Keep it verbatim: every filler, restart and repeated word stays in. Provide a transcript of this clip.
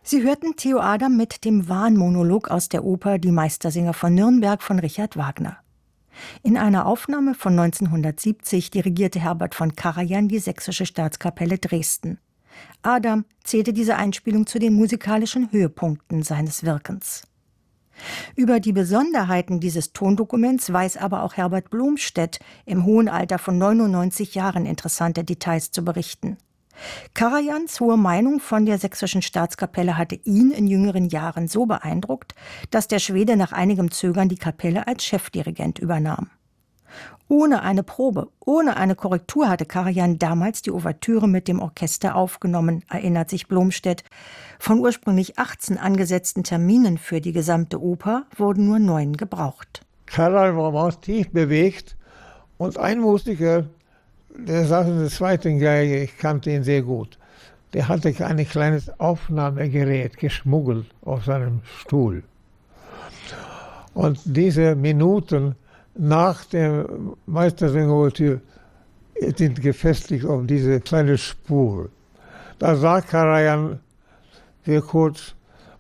Sie hörten Theo Adam mit dem Wahnmonolog aus der Oper Die Meistersinger von Nürnberg von Richard Wagner. In einer Aufnahme von neunzehnhundertsiebzig dirigierte Herbert von Karajan die Sächsische Staatskapelle Dresden. Adam zählte diese Einspielung zu den musikalischen Höhepunkten seines Wirkens. Über die Besonderheiten dieses Tondokuments weiß aber auch Herbert Blomstedt im hohen Alter von neunundneunzig Jahren interessante Details zu berichten. Karajans hohe Meinung von der Sächsischen Staatskapelle hatte ihn in jüngeren Jahren so beeindruckt, dass der Schwede nach einigem Zögern die Kapelle als Chefdirigent übernahm. Ohne eine Probe, ohne eine Korrektur hatte Karajan damals die Ouvertüre mit dem Orchester aufgenommen, erinnert sich Blomstedt. Von ursprünglich achtzehn angesetzten Terminen für die gesamte Oper wurden nur neun gebraucht. Karajan war tief bewegt und ein Musiker, der saß in der zweiten Geige, ich kannte ihn sehr gut. Der hatte ein kleines Aufnahmegerät geschmuggelt auf seinem Stuhl. Und diese Minuten nach der Meistersinger-Ouvertüre sind gefestigt auf diese kleine Spur. Da sagt Karajan sehr kurz,